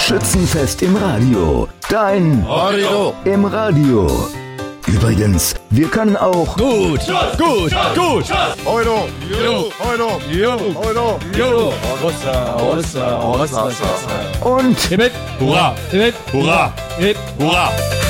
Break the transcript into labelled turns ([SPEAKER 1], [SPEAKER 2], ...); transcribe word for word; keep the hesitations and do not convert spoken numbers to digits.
[SPEAKER 1] Schützenfest im Radio. Dein
[SPEAKER 2] Radio
[SPEAKER 1] im Radio. Übrigens, wir können auch
[SPEAKER 2] gut, gut, gut.
[SPEAKER 3] Euro,
[SPEAKER 2] Jo,
[SPEAKER 3] Euro,
[SPEAKER 2] jo,
[SPEAKER 3] Euro.
[SPEAKER 2] jo. Rossa, rossa, rossa, rossa.
[SPEAKER 1] und
[SPEAKER 2] Hip, hip, hurra, hip, hip, hurra, hip, hurra.